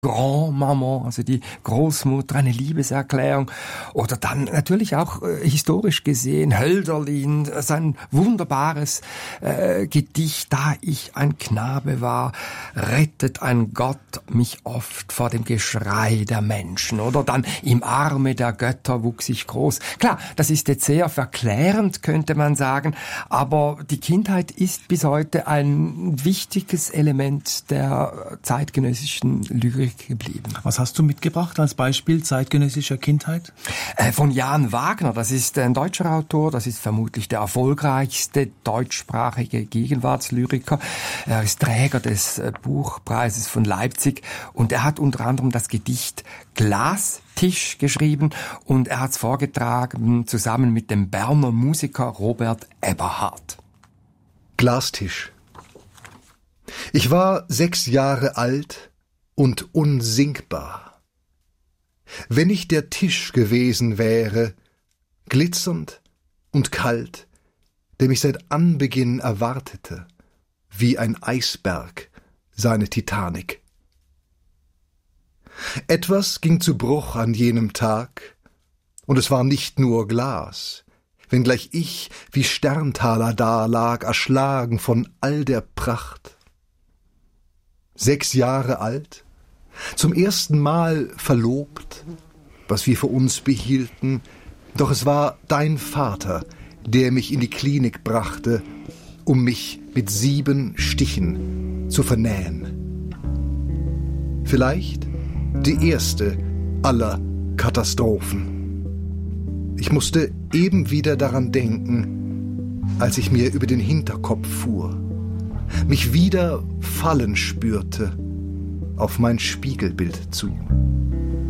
Grand-Maman, also die Großmutter, eine Liebeserklärung. Oder dann natürlich auch historisch gesehen Hölderlin, sein wunderbares Gedicht, da ich ein Knabe war, rettet ein Gott mich oft vor dem Geschrei der Menschen. Oder dann im Arme der Götter wuchs ich groß. Klar, das ist jetzt sehr verklärend, könnte man sagen, aber die Kindheit ist bis heute ein wichtiges Element der zeitgenössischen Lyrik geblieben. Was hast du mitgebracht als Beispiel zeitgenössischer Kindheit? Von Jan Wagner, das ist ein deutscher Autor, das ist vermutlich der erfolgreichste deutschsprachige Gegenwartslyriker. Er ist Träger des Buchpreises von Leipzig und er hat unter anderem das Gedicht Glastisch geschrieben und er hat es vorgetragen zusammen mit dem Berner Musiker Robert Eberhard. Glastisch. Ich war 6 Jahre alt und unsingbar. Wenn ich der Tisch gewesen wäre, glitzernd und kalt, der mich seit Anbeginn erwartete, wie ein Eisberg seine Titanic. Etwas ging zu Bruch an jenem Tag, und es war nicht nur Glas, wenngleich ich wie Sterntaler dalag, erschlagen von all der Pracht. 6 Jahre alt, zum ersten Mal verlobt, was wir für uns behielten, doch es war dein Vater, der mich in die Klinik brachte, um mich mit 7 Stichen zu vernähen. Vielleicht die erste aller Katastrophen. Ich musste eben wieder daran denken, als ich mir über den Hinterkopf fuhr, mich wieder fallen spürte auf mein Spiegelbild zu.